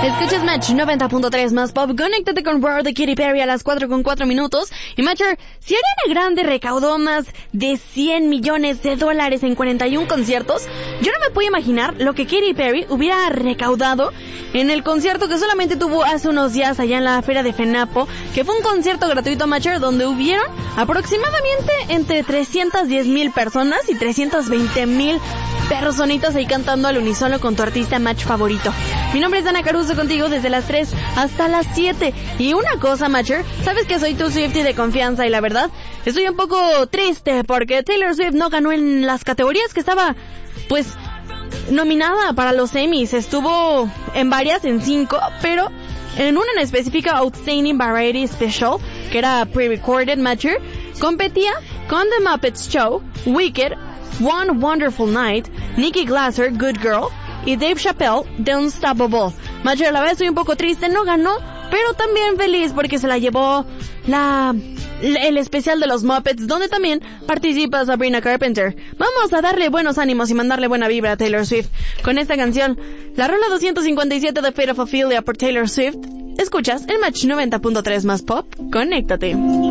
Escuchas Match 90.3 más pop. Conéctate con Roar de Katy Perry a las 4:04. Y Matcher, si Ariana Grande recaudó más de $100 millones en 41 conciertos, yo no me puedo imaginar lo que Katy Perry hubiera recaudado en el concierto que solamente tuvo hace unos días allá en la Feria de FENAPO, que fue un concierto gratuito, Matcher, donde hubieron aproximadamente entre 310,000 personas y 320,000 personitas ahí cantando al unísono con tu artista Match favorito. Mi nombre es Ana Caruso, contigo desde las 3 hasta las 7. Y una cosa, Matcher, sabes que soy tu Swiftie de confianza y la verdad, estoy un poco triste porque Taylor Swift no ganó en las categorías que estaba, pues, nominada para los Emmys. Estuvo en varias, en 5, pero en una en específica, Outstanding Variety Special, que era pre-recorded, Matcher, competía con The Muppets Show, Wicked, One Wonderful Night, Nikki Glaser, Good Girl, y Dave Chappelle, The Unstoppable. Matcher, la verdad estoy un poco triste, no ganó, pero también feliz porque se la llevó el especial de los Muppets, donde también participa Sabrina Carpenter. Vamos a darle buenos ánimos y mandarle buena vibra a Taylor Swift con esta canción, la rola 257 de Fate of Ophelia por Taylor Swift. Escuchas el Match 90.3 más pop. Conéctate.